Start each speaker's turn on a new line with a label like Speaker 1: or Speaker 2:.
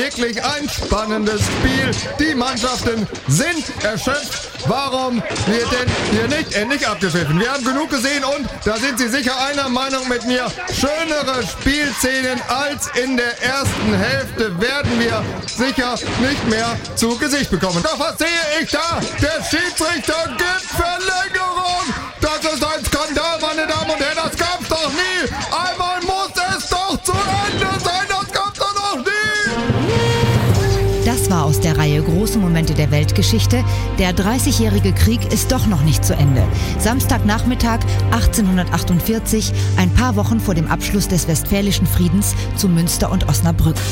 Speaker 1: wirklich ein spannendes Spiel. Die Mannschaften sind erschöpft. Warum wird denn hier nicht endlich abgepfiffen? Wir haben genug gesehen und da sind Sie sicher einer Meinung mit mir. Schönere Spielszenen als in der ersten Hälfte werden wir sicher nicht mehr zu Gesicht bekommen. Doch was sehe ich da? Der Schiedsrichter gibt Verlängerung. Das ist ein Skandal, meine Damen und Herren. Das gab's doch nie. Einmal muss es doch zu Ende sein. Das gab's doch noch nie.
Speaker 2: Das war aus der Reihe Große Momente der Weltgeschichte. Der 30-jährige Krieg ist doch noch nicht zu Ende. Samstagnachmittag 1848, ein paar Wochen vor dem Abschluss des Westfälischen Friedens zu Münster und Osnabrück.